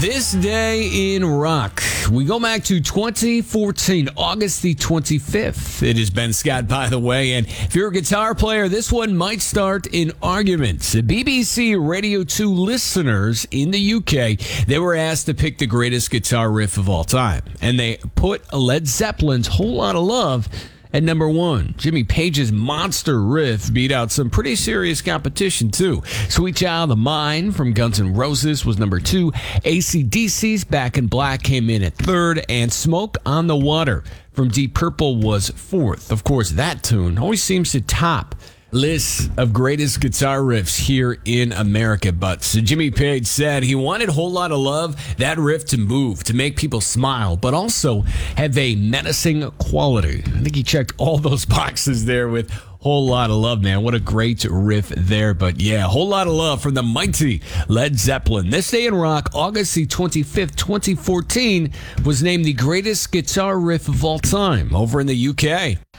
This day in rock. We go back to 2014, August the 25th. It is Ben Scott, by the way, and if you're a guitar player, this one might start an argument. BBC Radio 2 listeners in the UK, they were asked to pick the greatest guitar riff of all time, and they put Led Zeppelin's Whole Lotta Love at number one. Jimmy Page's monster riff beat out some pretty serious competition, too. Sweet Child of Mine from Guns N' Roses was number two. AC/DC's Back in Black came in at third. And Smoke on the Water from Deep Purple was fourth. Of course, that tune always seems to top lists of greatest guitar riffs here in America. But Jimmy Page said he wanted Whole Lotta Love, that riff, to move, to make people smile, but also have a menacing quality. I think he checked all those boxes there with Whole Lotta Love, man. What a great riff there. But yeah, Whole Lotta Love from the mighty Led Zeppelin. This day in rock, August the 25th, 2014, was named the greatest guitar riff of all time over in the UK.